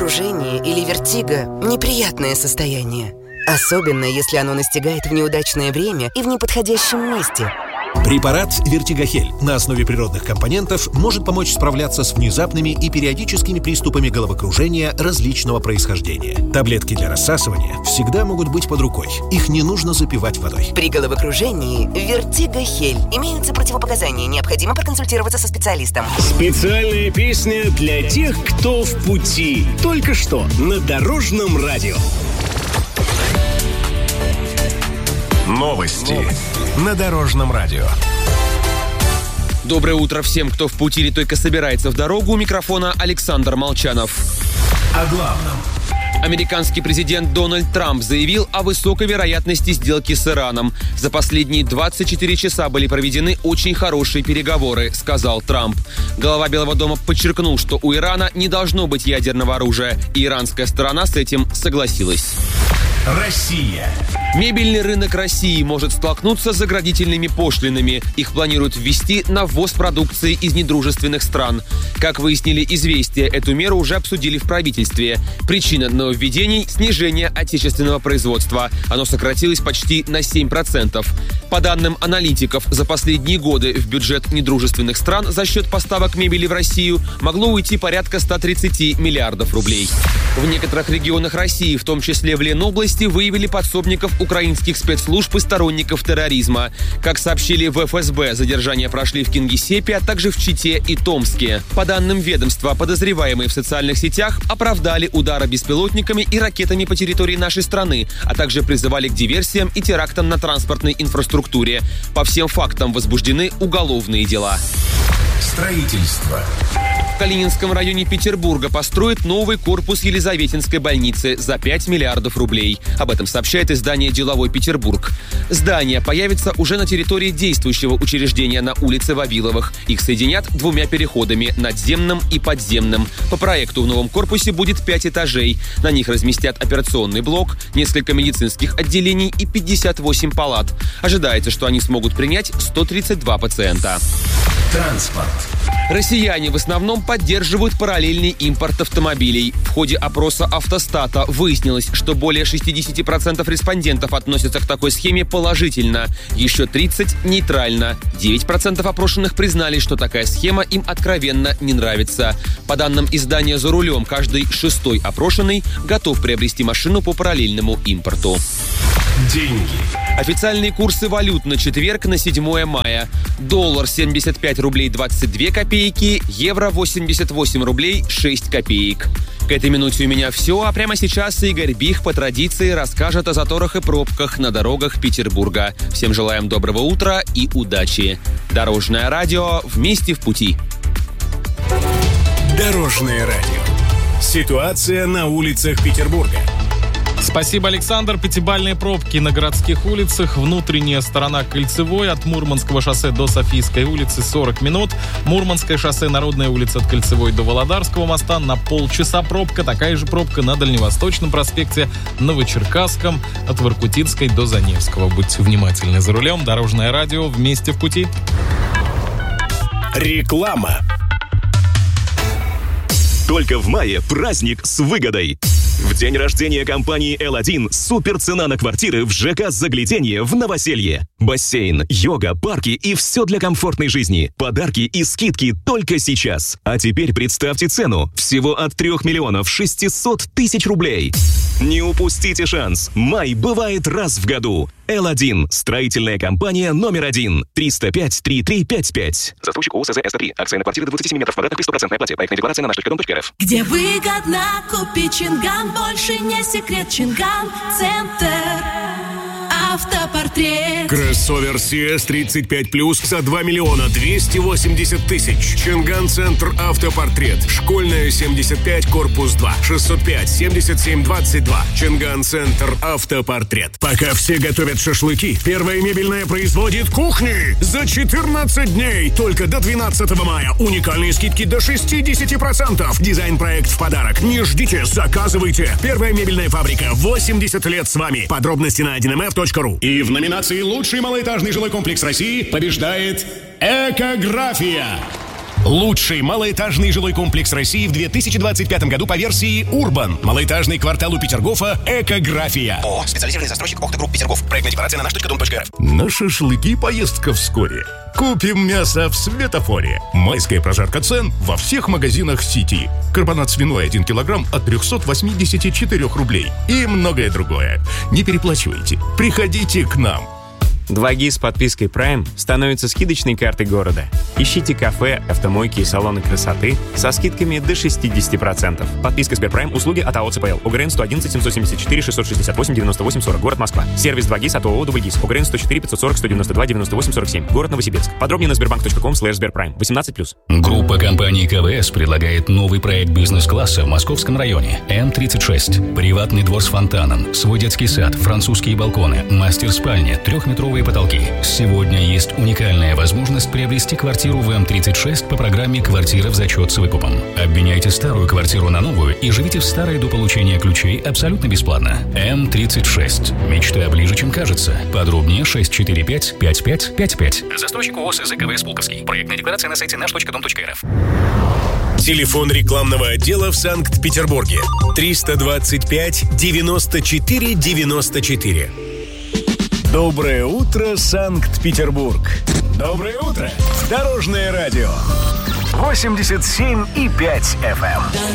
головокружение или вертиго – неприятное состояние. Особенно, если оно настигает в неудачное время и в неподходящем месте. Препарат «Вертигохель» на основе природных компонентов может помочь справляться с внезапными и периодическими приступами головокружения различного происхождения. Таблетки для рассасывания всегда могут быть под рукой. Их не нужно запивать водой. При головокружении «Вертигохель». Имеются противопоказания. Необходимо проконсультироваться со специалистом. Специальная песня для тех, кто в пути. Только что на Дорожном радио. Новости на Дорожном радио. Доброе утро всем, кто в пути или только собирается в дорогу. У микрофона Александр Молчанов. О главном. Американский президент Дональд Трамп заявил о высокой вероятности сделки с Ираном. За последние 24 часа были проведены очень хорошие переговоры, сказал Трамп. Глава Белого дома подчеркнул, что у Ирана не должно быть ядерного оружия, и иранская сторона с этим согласилась. Россия. Мебельный рынок России может столкнуться с заградительными пошлинами. Их планируют ввести на ввоз продукции из недружественных стран. Как выяснили «Известия», эту меру уже обсудили в правительстве. Причина нововведений – снижение отечественного производства. Оно сократилось почти на 7%. По данным аналитиков, за последние годы в бюджет недружественных стран за счет поставок мебели в Россию могло уйти порядка 130 миллиардов рублей. В некоторых регионах России, в том числе в Ленобласти, выявили подсобников украинских спецслужб и сторонников терроризма. Как сообщили в ФСБ, задержания прошли в Кингисеппе, а также в Чите и Томске. По данным ведомства, подозреваемые в социальных сетях оправдали удары беспилотниками и ракетами по территории нашей страны, а также призывали к диверсиям и терактам на транспортной инфраструктуре. По всем фактам возбуждены уголовные дела. Строительство. В Калининском районе Петербурга построят новый корпус Елизаветинской больницы за 5 миллиардов рублей. Об этом сообщает издание «Деловой Петербург». Здание появится уже на территории действующего учреждения на улице Вавиловых. Их соединят двумя переходами – надземным и подземным. По проекту в новом корпусе будет 5 этажей. На них разместят операционный блок, несколько медицинских отделений и 58 палат. Ожидается, что они смогут принять 132 пациента. Транспорт. Россияне в основном поддерживают параллельный импорт автомобилей. В ходе опроса «Автостата» выяснилось, что более 60% респондентов относятся к такой схеме положительно, еще 30% – нейтрально. 9% опрошенных признали, что такая схема им откровенно не нравится. По данным издания «За рулем», каждый 6-й опрошенный готов приобрести машину по параллельному импорту. Деньги. Официальные курсы валют на четверг, на 7 мая. Доллар 75 рублей 22 копейки, евро 88 рублей 6 копеек. К этой минуте у меня все, а прямо сейчас Игорь Бих по традиции расскажет о заторах и пробках на дорогах Петербурга. Всем желаем доброго утра и удачи. Дорожное радио, вместе в пути. Дорожное радио. Ситуация на улицах Петербурга. Спасибо, Александр. Пятибалльные пробки на городских улицах. Внутренняя сторона Кольцевой от Мурманского шоссе до Софийской улицы 40 минут. Мурманское шоссе, Народная улица от Кольцевой до Володарского моста на полчаса пробка. Такая же пробка на Дальневосточном проспекте, Новочеркасском от Воркутинской до Заневского. Будьте внимательны за рулем. Дорожное радио, вместе в пути. Реклама. Только в мае праздник с выгодой. В день рождения компании L1 супер цена на квартиры в ЖК «Загляденье» в Новоселье. Бассейн, йога, парки и все для комфортной жизни. Подарки и скидки только сейчас. А теперь представьте цену. Всего от 3 миллионов 600 тысяч рублей. Не упустите шанс. Май бывает раз в году. L1. Строительная компания номер 1. 305-3355. Застройщик ООО СЗ СТ3. Акции на квартиры до 27 метров квадратных при 100% оплате. Проектная декларация на nаш.com.рф. Где выгодно купить Чинган, больше не секрет. Чинган Центр. Автопортрет. Кроссовер CS 35+, за 2 миллиона 280 тысяч. Чинган Центр Автопортрет. Школьная 75, корпус 2. 605 77 22. Чинган Центр Автопортрет. Пока все готовят шашлыки, Первая мебельная производит кухни. За 14 дней. Только до 12 мая. Уникальные скидки до 60%. Дизайн-проект в подарок. Не ждите, заказывайте. Первая мебельная фабрика. 80 лет с вами. Подробности на 1mf.ru. И в номинации «Лучший малоэтажный жилой комплекс России» побеждает «Экография». Лучший малоэтажный жилой комплекс России в 2025 году по версии Urban. Малоэтажный квартал у Петергофа «Экография». О, специализированный застройщик «Охта.Групп Петергоф». Проектная декларация на nаш.дом.рф. На шашлыки поездка вскоре. Купим мясо в Светофоре. Майская прожарка цен во всех магазинах сети. Карбонат свиной 1 килограмм от 384 рублей. И многое другое. Не переплачивайте. Приходите к нам. 2G с подпиской Prime становится скидочной картой города. Ищите кафе, автомойки и салоны красоты со скидками до 60%. Подписка Сберпрайм. Услуги от АО ЦПЛ. УГРН 111 774 668 98 40. Город Москва. Сервис 2GIS от ООО «Дубльгиз». УГРН 104 540 192 98 47. Город Новосибирск. Подробнее на sberbank.com/Сберпрайм. 18+. Группа компаний КВС предлагает новый проект бизнес-класса в Московском районе. М36. Приватный двор с фонтаном, свой детский сад, французские балконы, мастер-спальня, 3-метровые потолки. Сегодня есть уникальная возможность приобрести квартиру в М36 по программе «Квартира в зачет» с выкупом. Обменяйте старую квартиру на новую и живите в старой до получения ключей абсолютно бесплатно. М36. Мечта ближе, чем кажется. Подробнее 645-5555. Застройщик ООО СЗ КВС «Пулковский». Проектная декларация на сайте nаш.дом.рф. Телефон рекламного отдела в Санкт-Петербурге. 325 94 94. Доброе утро, Санкт-Петербург. Доброе утро, Дорожное радио. 87,5 FM.